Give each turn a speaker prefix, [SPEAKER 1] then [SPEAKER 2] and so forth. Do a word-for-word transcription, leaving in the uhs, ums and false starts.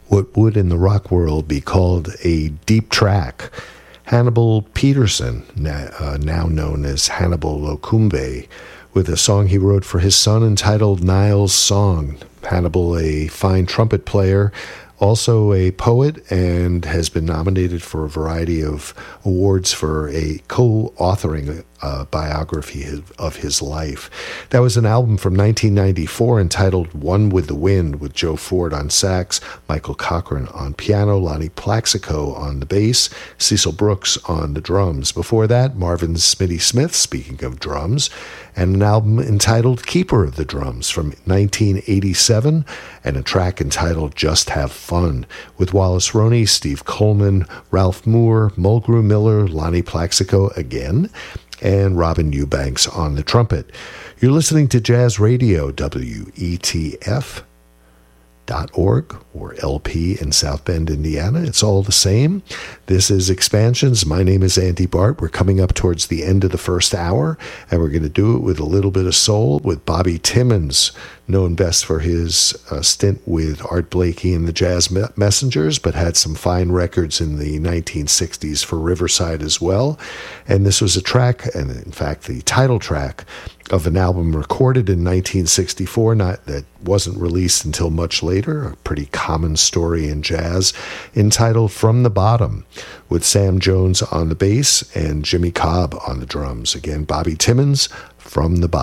[SPEAKER 1] what would in the rock world be called a deep track. Hannibal Peterson, now, uh, now known as Hannibal Lokumbe, with a song he wrote for his son entitled Niall's Song. Hannibal, a fine trumpet player, also a poet, and has been nominated for a variety of awards for a co-authoring uh, biography of his life. That was an album from nineteen ninety-four entitled One with the Wind, with Joe Ford on sax, Michael Cochran on piano, Lonnie Plaxico on the bass, Cecil Brooks on the drums. Before that, Marvin Smitty Smith, speaking of drums, and an album entitled Keeper of the Drums from nineteen eighty-seven, and a track entitled Just Have Fun, with Wallace Roney, Steve Coleman, Ralph Moore, Mulgrew Miller, Lonnie Plaxico again, and Robin Eubanks on the trumpet. You're listening to Jazz Radio, W E T F dot org, or L P in South Bend, Indiana. It's all the same. This is Expansions. My name is Andy Bart. We're coming up towards the end of the first hour, and we're going to do it with a little bit of soul with Bobby Timmons, known best for his uh, stint with Art Blakey and the Jazz Me- Messengers, but had some fine records in the nineteen sixties for Riverside as well. And this was a track, and in fact the title track, of an album recorded in nineteen sixty-four, not that wasn't released until much later, a pretty common story in jazz, entitled From the Bottom, with Sam Jones on the bass and Jimmy Cobb on the drums. Again, Bobby Timmons, From the Bottom.